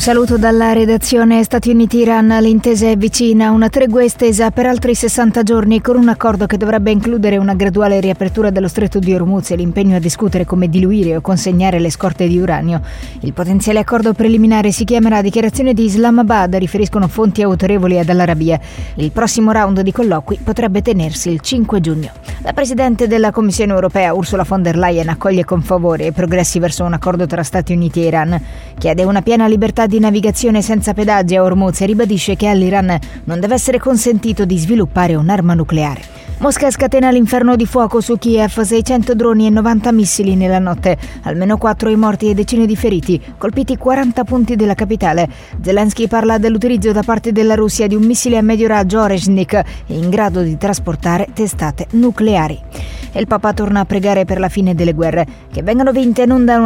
saluto dalla redazione. Stati Uniti-Iran, l'intesa è vicina, una tregua estesa per altri 60 giorni con un accordo che dovrebbe includere una graduale riapertura dello stretto di Hormuz e l'impegno a discutere come diluire o consegnare le scorte di uranio. Il potenziale accordo preliminare si chiamerà Dichiarazione di Islamabad, riferiscono fonti autorevoli ad Al Arabiya. Il prossimo round di colloqui potrebbe tenersi il 5 giugno. La Presidente della Commissione europea, Ursula von der Leyen, accoglie con favore i progressi verso un accordo tra Stati Uniti e Iran. Chiede una piena libertà di navigazione senza pedaggi a Hormuz e ribadisce che all'Iran non deve essere consentito di sviluppare un'arma nucleare. Mosca scatena l'inferno di fuoco su Kiev, 600 droni e 90 missili nella notte, almeno 4 i morti e decine di feriti, colpiti 40 punti della capitale. Zelensky parla dell'utilizzo da parte della Russia di un missile a medio raggio Oreshnik in grado di trasportare testate nucleari. E il Papa torna a pregare per la fine delle guerre, che vengano vinte non da